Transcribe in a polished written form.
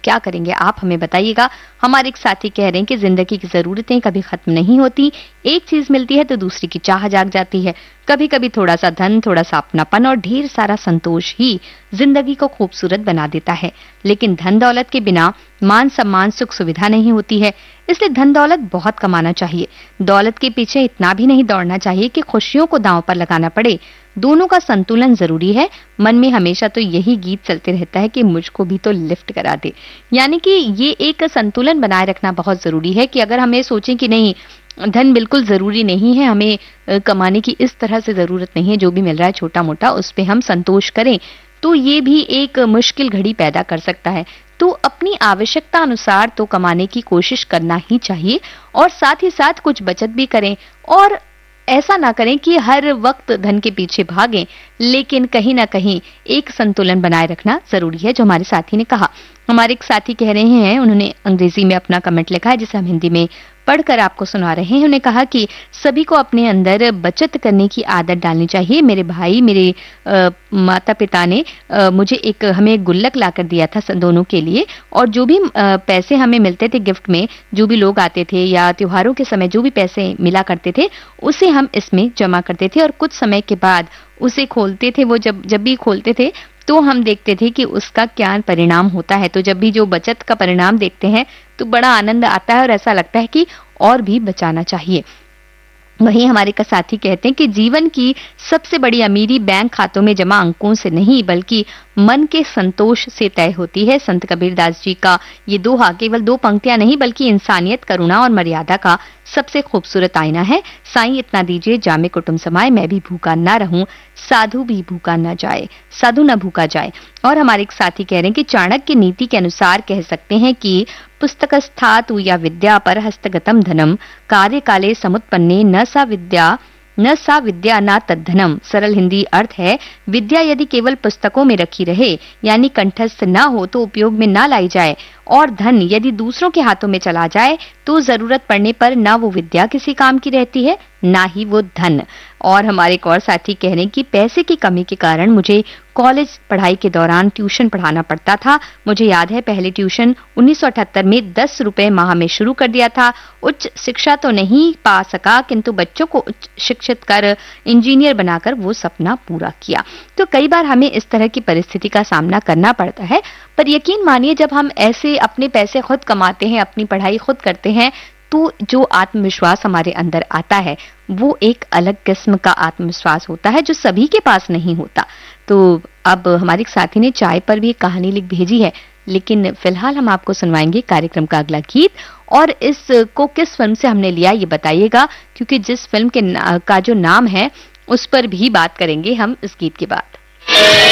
क्या करेंगे आप हमें बताइएगा। हमारे एक साथी कह रहे हैं कि जिंदगी की जरूरतें कभी खत्म नहीं होती, एक चीज मिलती है तो दूसरी की चाह जाग जाती है। कभी कभी थोड़ा सा धन, थोड़ा सा अपनापन और ढेर सारा संतोष ही जिंदगी को खूबसूरत बना देता है। लेकिन धन दौलत के बिना मान सम्मान सुख सुविधा नहीं होती है। इसलिए धन दौलत बहुत कमाना चाहिए, दौलत के पीछे इतना भी नहीं दौड़ना चाहिए कि खुशियों को दांव पर लगाना पड़े। दोनों का संतुलन जरूरी है। मन में हमेशा तो यही गीत चलते रहता है कि मुझको भी तो लिफ्ट करा दे। यानी कि ये एक संतुलन बनाए रखना बहुत जरूरी है कि अगर हमें सोचें कि नहीं धन बिल्कुल जरूरी नहीं है, हमें कमाने की इस तरह से जरूरत नहीं है, जो भी मिल रहा है छोटा मोटा उस पे हम संतोष करें, तो ये भी एक मुश्किल घड़ी पैदा कर सकता है। तो अपनी आवश्यकता अनुसार तो कमाने की कोशिश करना ही चाहिए और साथ ही साथ कुछ बचत भी करें और ऐसा ना करें कि हर वक्त धन के पीछे भागें, लेकिन कहीं ना कहीं एक संतुलन बनाए रखना जरूरी है, जो हमारे साथी ने कहा। हमारे एक साथी कह रहे हैं, उन्होंने अंग्रेजी में अपना कमेंट लिखा है जिसे हम हिंदी में पढ़कर आपको सुना रहे हैं। उन्होंने कहा कि सभी को अपने अंदर बचत करने की आदत डालनी चाहिए। मेरे भाई, मेरे माता पिता ने हमें एक गुल्लक लाकर दिया था दोनों के लिए, और जो भी पैसे हमें मिलते थे गिफ्ट में, जो भी लोग आते थे या त्योहारों के समय जो भी पैसे मिला करते थे उसे हम इसमें जमा करते थे और कुछ समय के बाद उसे खोलते थे। वो जब भी खोलते थे तो हम देखते थे कि उसका क्या परिणाम होता है। तो जब भी जो बचत का परिणाम देखते हैं तो बड़ा आनंद आता है और ऐसा लगता है कि और भी बचाना चाहिए। वहीं हमारे का साथी कहते हैं कि जीवन की सबसे बड़ी अमीरी बैंक खातों में जमा अंकों से नहीं बल्कि मन के संतोष से तय होती है। संत कबीरदास जी का ये दोहा केवल 2 पंक्तियां नहीं बल्कि इंसानियत, करुणा और मर्यादा का सबसे खूबसूरत आईना है। साईं इतना दीजिए जामे कुटुंब समाए, मैं भी भूखा ना रहूं, साधु भी भूखा न जाए, साधु न भूखा जाए। और हमारे एक साथी कह रहे हैं कि चाणक्य नीति के अनुसार कह सकते हैं कि पुस्तकस्थातु या विद्या पर हस्तगतम धनम कार्य काले समुत्पन्ने न सा विद्या न तद्धनम। सरल हिंदी अर्थ है, विद्या यदि केवल पुस्तकों में रखी रहे यानी कंठस्थ न हो तो उपयोग में न लाई जाए, और धन यदि दूसरों के हाथों में चला जाए तो जरूरत पड़ने पर ना वो विद्या किसी काम की रहती है ना ही वो धन। और हमारे एक और साथी कह रहे हैं कि पैसे की कमी के कारण मुझे कॉलेज पढ़ाई के दौरान ट्यूशन पढ़ाना पड़ता था। मुझे याद है पहले ट्यूशन 1978 में 10 रुपए माह में शुरू कर दिया था। उच्च शिक्षा तो नहीं पा सका किंतु बच्चों को उच्च शिक्षित कर इंजीनियर बनाकर वो सपना पूरा किया। तो कई बार हमें इस तरह की परिस्थिति का सामना करना पड़ता है, पर यकीन मानिए जब हम ऐसे अपने पैसे खुद कमाते हैं, अपनी पढ़ाई खुद करते हैं, तो जो आत्मविश्वास हमारे अंदर आता है वो एक अलग किस्म का आत्मविश्वास होता है जो सभी के पास नहीं होता। तो अब हमारे एक साथी ने चाय पर भी एक कहानी लिख भेजी है, लेकिन फिलहाल हम आपको सुनवाएंगे कार्यक्रम का अगला गीत। और इसको किस फिल्म से हमने लिया ये बताइएगा, क्योंकि जिस फिल्म का जो नाम है उस पर भी बात करेंगे हम इस गीत के बाद।